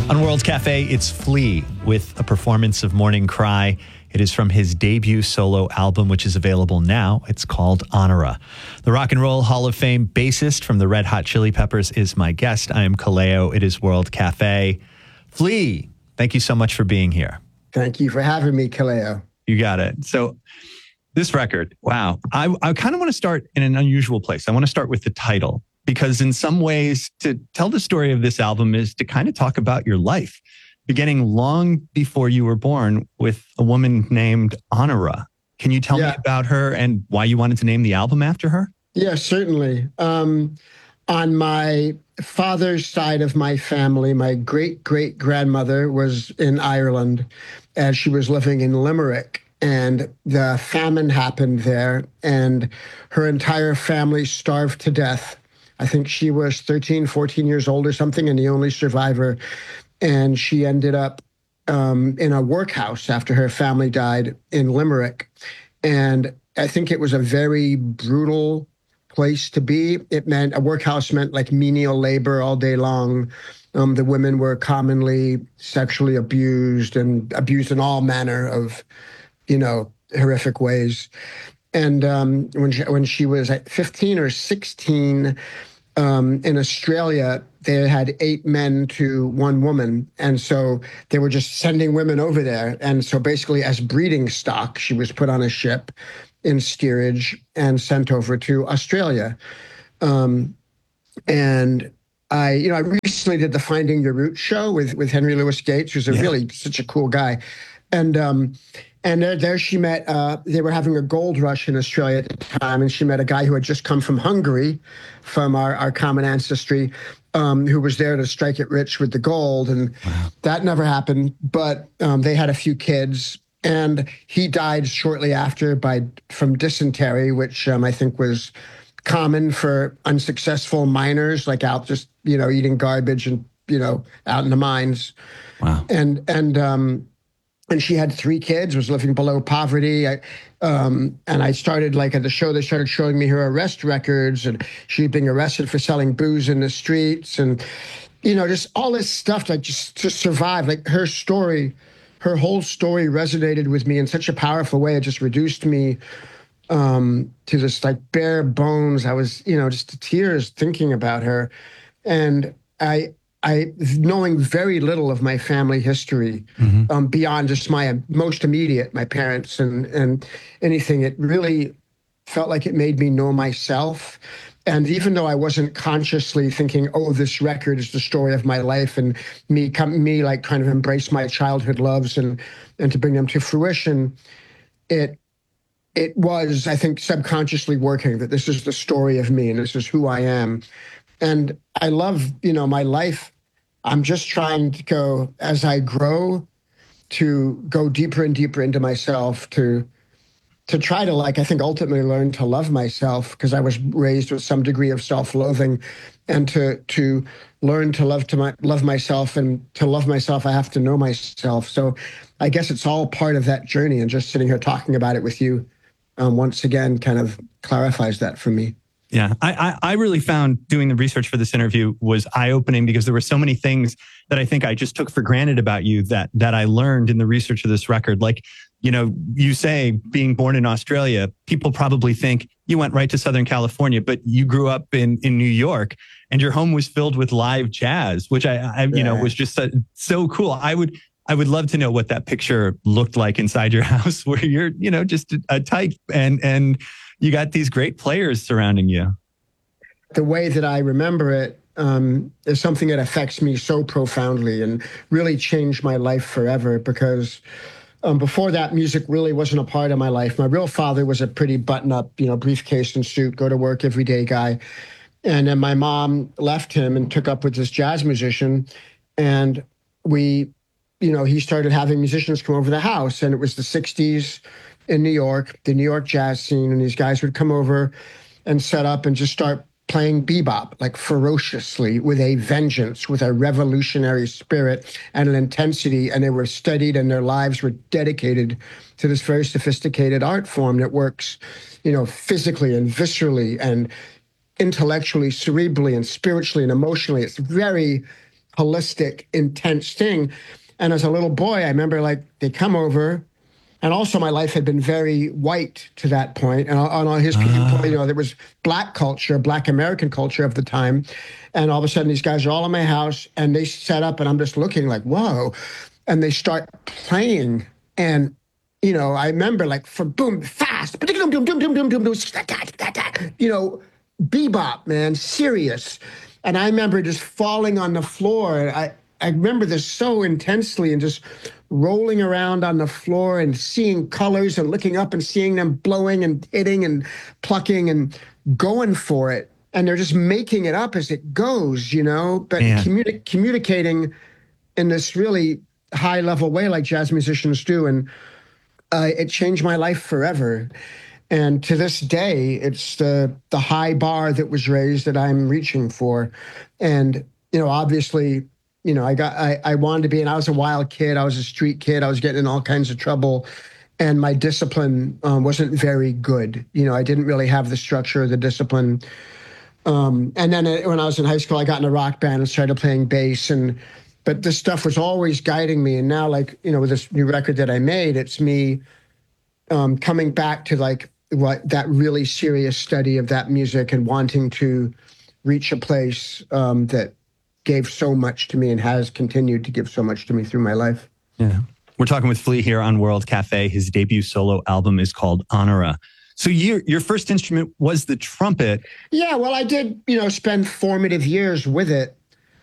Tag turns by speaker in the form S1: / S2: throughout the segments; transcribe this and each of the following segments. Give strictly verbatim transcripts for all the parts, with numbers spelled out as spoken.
S1: On World's Cafe, it's Flea with a performance of Morning Cry. It is from his debut solo album, which is available now. It's called Honora. The Rock and Roll Hall of Fame bassist from the Red Hot Chili Peppers is my guest. I am Kaleo. It is World Cafe. Flea, thank you so much for being here.
S2: Thank you for having me, Kaleo.
S1: You got it. So this record, wow. I, I kind of want to start in an unusual place. I want to start with the title, because in some ways to tell the story of this album is to kind of talk about your life, beginning long before you were born with a woman named Honora. Can you tell yeah. me about her and why you wanted to name the album after her?
S2: Yeah, certainly. Um, on my father's side of my family, my great-great-grandmother was in Ireland, and she was living in Limerick. And the famine happened there, and her entire family starved to death. I think she was thirteen, fourteen years old or something, and the only survivor. And she ended up um, in a workhouse after her family died in Limerick. And I think it was a very brutal place to be. It meant, a workhouse meant like menial labor all day long. Um, the women were commonly sexually abused and abused in all manner of, you know, horrific ways. And um, when she, when she was fifteen or sixteen, um, in Australia, they had eight men to one woman. And so they were just sending women over there. And so basically as breeding stock, she was put on a ship in steerage and sent over to Australia. Um, and I, you know, I recently did the Finding Your Roots show with, with Henry Louis Gates, who's a yeah. really such a cool guy. And, um, And there, there she met, uh, they were having a gold rush in Australia at the time, and she met a guy who had just come from Hungary, from our, our common ancestry, um, who was there to strike it rich with the gold. And wow. that never happened, but um, they had a few kids. And he died shortly after by from dysentery, which um, I think was common for unsuccessful miners, like out just, you know, eating garbage and, you know, out in the mines.
S1: Wow.
S2: And, and, um, And she had three kids, was living below poverty. I, um, and I started, like at the show, they started showing me her arrest records, and she'd been arrested for selling booze in the streets, and, you know, just all this stuff, like just to survive. Like her story, her whole story resonated with me in such a powerful way. It just reduced me um, to this like bare bones. I was, you know, just to tears thinking about her. And I, I, knowing very little of my family history, mm-hmm. um, beyond just my most immediate, my parents and, and anything, it really felt like it made me know myself. And even though I wasn't consciously thinking, oh, this record is the story of my life, and me, come, me like kind of embrace my childhood loves and, and to bring them to fruition, it, it was, I think, subconsciously working that this is the story of me and this is who I am. And I love, you know, my life. I'm just trying to go, as I grow, to go deeper and deeper into myself, to to try to, like, I think ultimately learn to love myself, because I was raised with some degree of self-loathing, and to to learn to love to my love myself, and to love myself, I have to know myself. So I guess it's all part of that journey, and just sitting here talking about it with you um, once again kind of clarifies that for me.
S1: Yeah, I, I I really found doing the research for this interview was eye-opening, because there were so many things that I think I just took for granted about you that that I learned in the research of this record. Like, you know, you say being born in Australia, people probably think you went right to Southern California, but you grew up in, in New York, and your home was filled with live jazz, which I, I you yeah. know, was just so, so cool. I would I would love to know what that picture looked like inside your house, where you're, you know, just a, a type and and. You got these great players surrounding you.
S2: The way that I remember it um, is something that affects me so profoundly and really changed my life forever, because um, before that, music really wasn't a part of my life. My real father was a pretty button-up, you know, briefcase and suit, go to work every day guy. And then my mom left him and took up with this jazz musician. And we, you know, he started having musicians come over to the house, and it was the sixties in New York, the New York jazz scene, and these guys would come over and set up and just start playing bebop, like ferociously, with a vengeance, with a revolutionary spirit and an intensity, and they were studied, and their lives were dedicated to this very sophisticated art form that works, you know, physically and viscerally and intellectually, cerebrally and spiritually and emotionally. It's very holistic, intense thing. And as a little boy, I remember like they come over. And also, my life had been very white to that point. And on, on his peak point, you know, there was black culture, black American culture of the time. And all of a sudden, these guys are all in my house, and they set up, and I'm just looking like, whoa. And they start playing. And, you know, I remember like, for boom, fast, you know, bebop, man, serious. And I remember just falling on the floor. I, I remember this so intensely, and just rolling around on the floor and seeing colors and looking up and seeing them blowing and hitting and plucking and going for it. And they're just making it up as it goes, you know, but communi- communicating in this really high level way like jazz musicians do. And uh, it changed my life forever. And to this day, it's the the high bar that was raised that I'm reaching for. And, you know, obviously, you know, I got, I, I wanted to be, and I was a wild kid. I was a street kid. I was getting in all kinds of trouble, and my discipline um, wasn't very good. You know, I didn't really have the structure, the discipline. Um, and then when I was in high school, I got in a rock band and started playing bass. And, but this stuff was always guiding me. And now, like, you know, with this new record that I made, it's me um, coming back to like what that really serious study of that music and wanting to reach a place um, that gave so much to me and has continued to give so much to me through my life.
S1: Yeah. We're talking with Flea here on World Cafe. His debut solo album is called Honora. So your your first instrument was the trumpet.
S2: Yeah, well, I did, you know, spend formative years with it,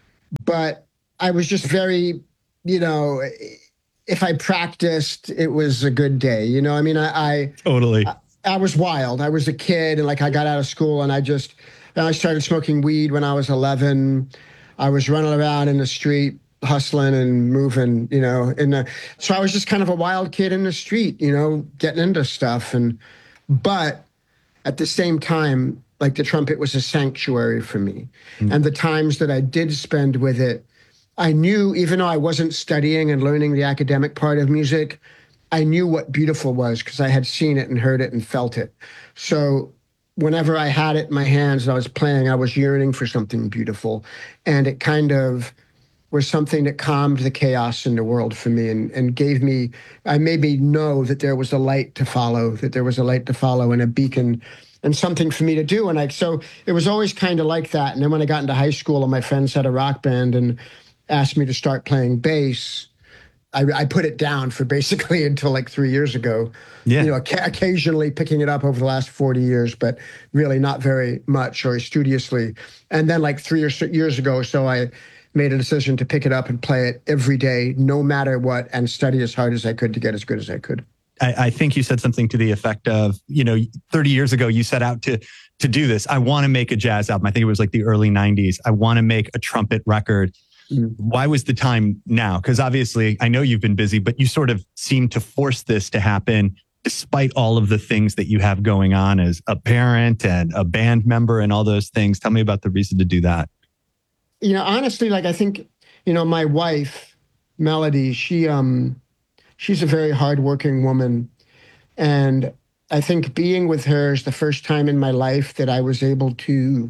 S2: but I was just very, you know, if I practiced, it was a good day. You know, I mean, I, I
S1: totally.
S2: I, I was wild. I was a kid, and like I got out of school, and I just, and I started smoking weed when I was eleven. I was running around in the street, hustling and moving, you know, in the, so I was just kind of a wild kid in the street, you know, getting into stuff. And, but at the same time, like the trumpet was a sanctuary for me. Mm. And the times that I did spend with it, I knew, even though I wasn't studying and learning the academic part of music, I knew what beautiful was because I had seen it and heard it and felt it. So whenever I had it in my hands and I was playing, I was yearning for something beautiful. And it kind of was something that calmed the chaos in the world for me and, and gave me, I made me know that there was a light to follow, that there was a light to follow and a beacon and something for me to do. And I, so it was always kind of like that. And then when I got into high school and my friends had a rock band and asked me to start playing bass, I, I put it down for basically until like three years ago. Yeah. You know, ca- occasionally picking it up over the last forty years, but really not very much or studiously. And then like three or so years ago, so I made a decision to pick it up and play it every day, no matter what, and study as hard as I could to get as good as I could.
S1: I, I think you said something to the effect of, you know, thirty years ago, you set out to to do this. I want to make a jazz album. I think it was like the early nineties. I want to make a trumpet record. Why was the time now? Because obviously, I know you've been busy, but you sort of seem to force this to happen despite all of the things that you have going on as a parent and a band member and all those things. Tell me about the reason to do that.
S2: You know, honestly, like I think, you know, my wife, Melody, she um, she's a very hardworking woman. And I think being with her is the first time in my life that I was able to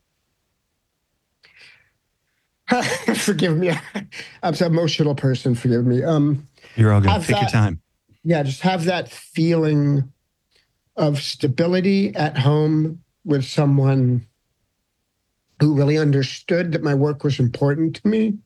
S2: forgive me. I'm an emotional person. Forgive me. Um,
S1: You're all good. Take that, your time.
S2: Yeah, just have that feeling of stability at home with someone who really understood that my work was important to me,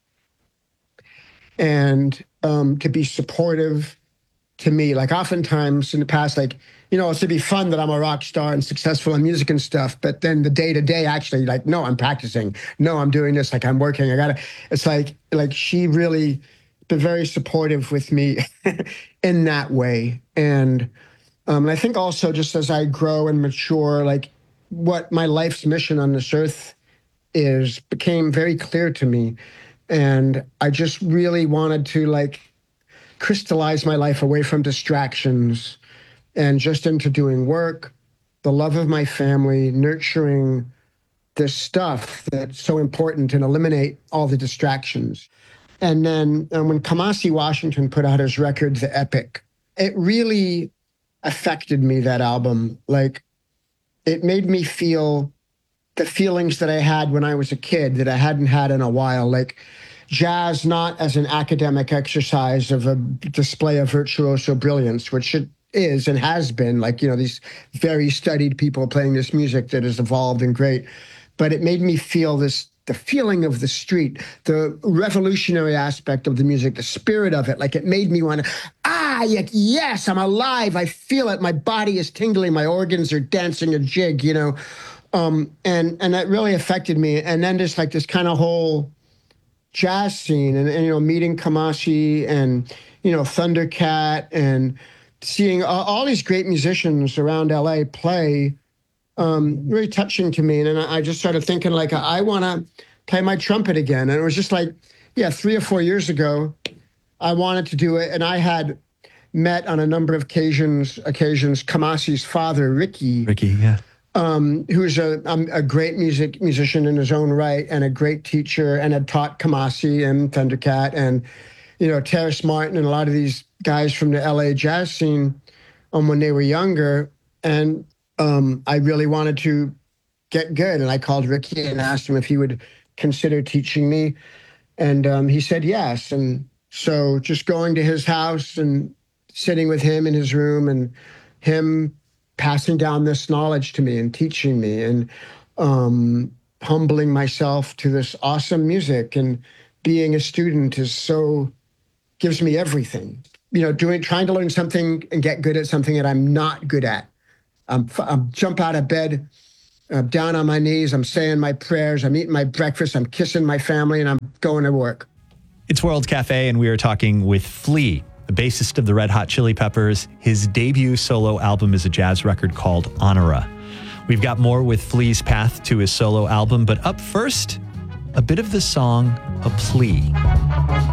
S2: and um, to be supportive to me. Like oftentimes in the past, like, you know, it's to be fun that I'm a rock star and successful in music and stuff. But then the day to day, actually, like, no, I'm practicing. No, I'm doing this. Like, I'm working. I gotta. It's like, like she really been very supportive with me in that way. And, um, and I think also just as I grow and mature, like what my life's mission on this earth is became very clear to me. And I just really wanted to like crystallize my life away from distractions and just into doing work, the love of my family, nurturing this stuff that's so important and eliminate all the distractions. And then um, when Kamasi Washington put out his record, The Epic, it really affected me, that album. Like, it made me feel the feelings that I had when I was a kid that I hadn't had in a while, like jazz not as an academic exercise of a display of virtuoso brilliance, which it is and has been, like, you know, these very studied people playing this music that has evolved and great. But it made me feel this, the feeling of the street, the revolutionary aspect of the music, the spirit of it. Like, it made me want to, ah, yes, I'm alive. I feel it. My body is tingling. My organs are dancing a jig, you know. Um, and, and that really affected me. And then just like this kind of whole jazz scene and, and, you know, meeting Kamasi and, you know, Thundercat and seeing all, all these great musicians around L A play, um, really touching to me. And then I just started thinking, like, I want to play my trumpet again. And it was just like, yeah, three or four years ago, I wanted to do it. And I had met on a number of occasions, occasions Kamasi's father, Ricky.
S1: Ricky, yeah.
S2: Um, who's a, um, a great music musician in his own right and a great teacher, and had taught Kamasi and Thundercat and, you know, Terrace Martin and a lot of these guys from the L A jazz scene um, when they were younger. And um, I really wanted to get good. And I called Ricky and asked him if he would consider teaching me. And um, he said yes. And so just going to his house and sitting with him in his room and him passing down this knowledge to me and teaching me and um, humbling myself to this awesome music, and being a student is so, gives me everything. You know, doing, trying to learn something and get good at something that I'm not good at. I'm, I'm jump out of bed, I'm down on my knees, I'm saying my prayers, I'm eating my breakfast, I'm kissing my family, and I'm going to work.
S1: It's World Cafe, and we are talking with Flea, the bassist of the Red Hot Chili Peppers. His debut solo album is a jazz record called Honora. We've got more with Flea's path to his solo album, but up first, a bit of the song A Plea.